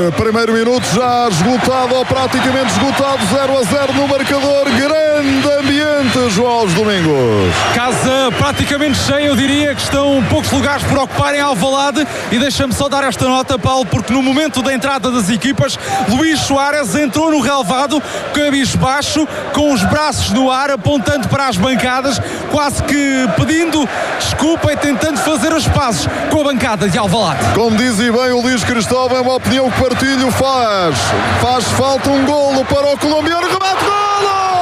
primeiro minuto já esgotado ou praticamente esgotado, 0-0 no marcador. Grande ambiente, João Domingos. Casa praticamente cheia, eu diria que estão poucos lugares por ocupar em Alvalade. E deixa-me só dar esta nota, Paulo, porque no momento da entrada das equipas, Luís Soares entrou no relvado cabisbaixo, com os braços no ar, apontando para as bancadas, quase que pedindo desculpa e tentando fazer os passos com a bancada de Alvalade. Como dizia bem o Luís Cristóvão, é uma opinião que partilho. Faz falta um golo para o colombiano, remate, gol!